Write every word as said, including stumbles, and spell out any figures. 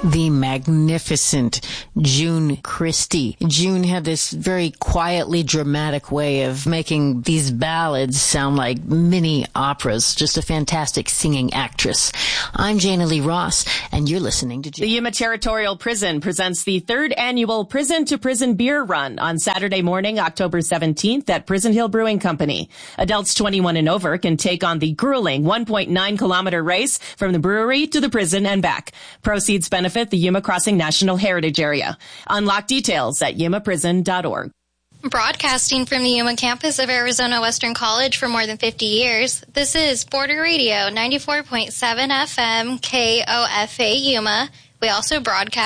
the magnificent June Christy. June had this very quietly dramatic way of making these ballads sound like mini operas. Just a fantastic singing actress. I'm Jana Lee Ross, and you're listening to June. The Yuma Territorial Prison presents the third annual Prison to Prison Beer Run on Saturday morning, October seventeenth at Prison Hill Brewing Company. Adults twenty-one and over can take on the grueling one point nine kilometer race from the brewery to the prison and back. Proceeds benefit the Yuma Crossing National Heritage Area. Unlock details at yuma prison dot org. Broadcasting from the Yuma campus of Arizona Western College for more than fifty years, this is Border Radio ninety-four point seven F M K O F A Yuma. We also broadcast